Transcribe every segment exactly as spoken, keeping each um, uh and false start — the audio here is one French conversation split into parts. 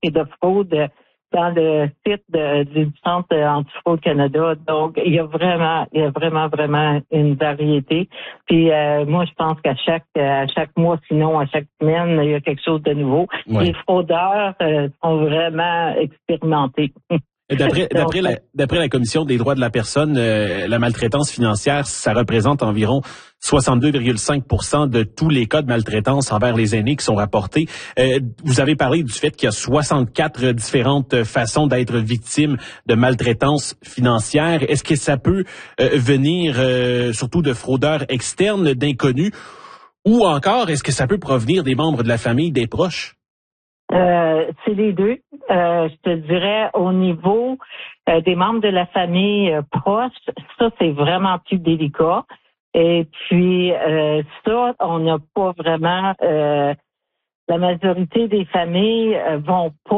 et de fraude dans le site de, du Centre Antifraude Canada. Donc, il y a vraiment, il y a vraiment, vraiment une variété. Puis euh, moi, je pense qu'à chaque à chaque mois, sinon à chaque semaine, il y a quelque chose de nouveau. Ouais. Les fraudeurs euh, sont vraiment expérimentés. D'après, d'après, la, d'après la Commission des droits de la personne, euh, la maltraitance financière, ça représente environ soixante-deux virgule cinq pour cent de tous les cas de maltraitance envers les aînés qui sont rapportés. Euh, vous avez parlé du fait qu'il y a soixante-quatre différentes façons d'être victime de maltraitance financière. Est-ce que ça peut euh, venir euh, surtout de fraudeurs externes, d'inconnus, ou encore est-ce que ça peut provenir des membres de la famille, des proches? Euh, c'est les deux. Euh, je te dirais au niveau euh, des membres de la famille euh, proche, ça c'est vraiment plus délicat. Et puis euh, ça, on n'a pas vraiment. Euh, la majorité des familles euh, vont pas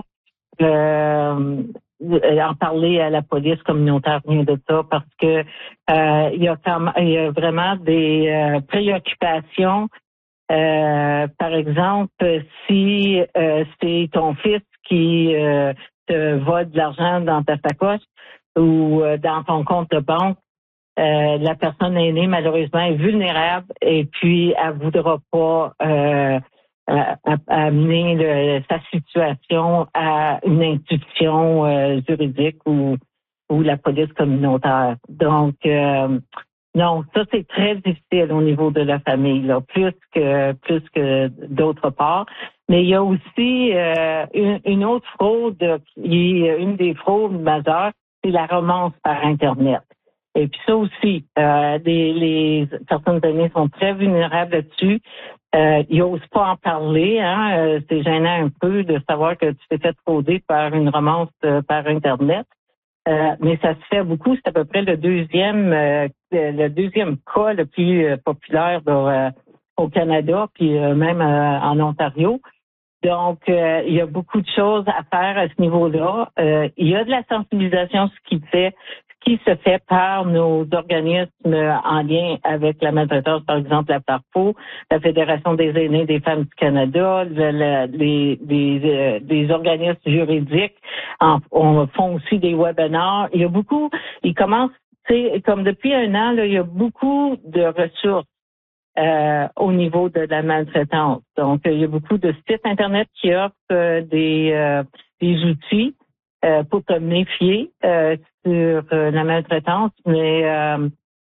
euh, en parler à la police communautaire, rien de ça, parce que euh, il y a quand même, il y a vraiment des euh, préoccupations. Euh, par exemple, si euh, c'est ton fils qui euh, te vole de l'argent dans ta sacoche ou euh, dans ton compte de banque, euh, la personne aînée, malheureusement, est vulnérable et puis elle voudra pas euh, à, à amener le, sa situation à une institution euh, juridique ou, ou la police communautaire. Donc, euh, non, ça c'est très difficile au niveau de la famille, là, plus que plus que d'autre part. Mais il y a aussi euh, une, une autre fraude qui est une des fraudes majeures, c'est la romance par Internet. Et puis ça aussi, euh, les, les personnes aînées sont très vulnérables là-dessus. Euh, ils n'osent pas en parler, hein. Euh, c'est gênant un peu de savoir que tu t'es fait frauder par une romance euh, par Internet. Euh, mais ça se fait beaucoup. C'est à peu près le deuxième, euh, le deuxième cas le plus euh, populaire là, euh, au Canada, puis euh, même euh, en Ontario. Donc, euh, il y a beaucoup de choses à faire à ce niveau-là. Euh, il y a de la sensibilisation, ce qui fait, ce qui se fait par nos organismes en lien avec la maltraitance, par exemple la FARPO, la Fédération des aînés des femmes du Canada, le, le, les, les, euh, les organismes juridiques en, on font aussi des webinars. Il y a beaucoup, ils commencent, tu sais, comme depuis un an, là, il y a beaucoup de ressources. Euh, au niveau de la maltraitance. Donc, il y a beaucoup de sites Internet qui offrent euh, des, euh, des outils euh, pour te méfier euh, sur euh, la maltraitance, mais euh,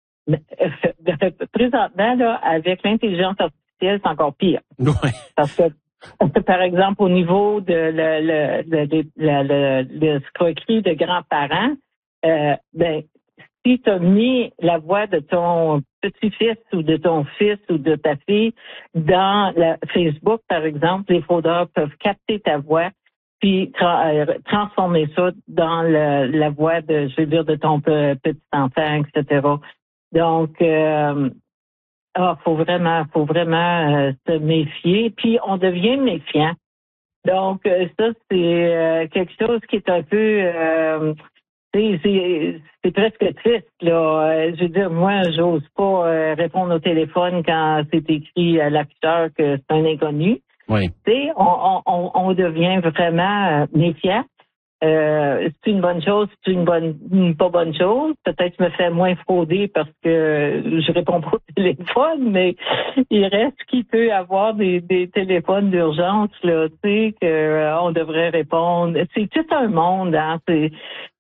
présentement, là, avec l'intelligence artificielle, c'est encore pire. Ouais. Parce que, par exemple, au niveau de le, le, le, le, le, le, le escroquerie de grands-parents, euh, ben, si tu as mis la voix de ton petit-fils ou de ton fils ou de ta fille dans la Facebook, par exemple, les fraudeurs peuvent capter ta voix puis tra- euh, transformer ça dans le, la voix de, je veux dire, de ton pe- petit enfant, et cetera. Donc, euh, ah, faut vraiment, faut vraiment euh, se méfier. Puis on devient méfiant. Donc, euh, ça c'est euh, quelque chose qui est un peu euh, C'est, c'est, c'est presque triste, là. Euh, je veux dire, moi, j'ose pas euh, répondre au téléphone quand c'est écrit à l'afficheur que c'est un inconnu. Oui. Tu sais, on, on, on devient vraiment euh, méfiant. Euh, c'est une bonne chose, c'est une bonne, une pas bonne chose. Peut-être que je me fais moins frauder parce que je réponds pas au téléphone, mais il reste qu'il peut avoir des, des téléphones d'urgence, là, tu sais, que euh, on devrait répondre. C'est tout un monde, hein. C'est,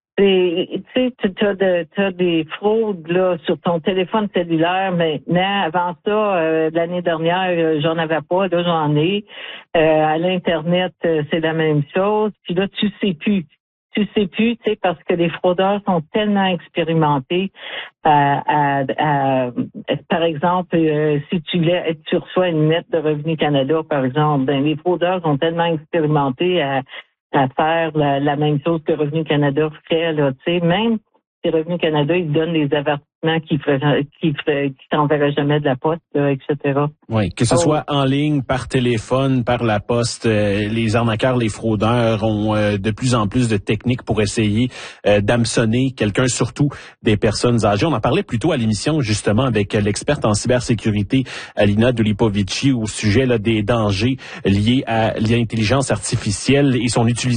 Tu sais, tu as, de, t'as des fraudes là sur ton téléphone cellulaire maintenant. Avant ça, euh, l'année dernière, euh, j'en avais pas. Là, j'en ai. Euh, à l'Internet, euh, c'est la même chose. Puis là, tu sais plus. Tu sais plus, tu sais, parce que les fraudeurs sont tellement expérimentés. À, à, à, par exemple, euh, si tu, tu reçois une lettre de Revenu Canada, par exemple, ben les fraudeurs sont tellement expérimentés à à faire la, la même chose que Revenu Canada fait, là, tu sais, même si Revenu Canada, il donne des avertissements qui ferait, qui ferait, qui t'enverraient jamais de la poste, là, et cetera. Oui, que ce oh. soit en ligne, par téléphone, par la poste, euh, les arnaqueurs, les fraudeurs ont euh, de plus en plus de techniques pour essayer euh, d'hameçonner quelqu'un, surtout des personnes âgées. On en parlait plus tôt à l'émission, justement, avec l'experte en cybersécurité, Alina Dulipovici, au sujet là, des dangers liés à l'intelligence artificielle et son utilisation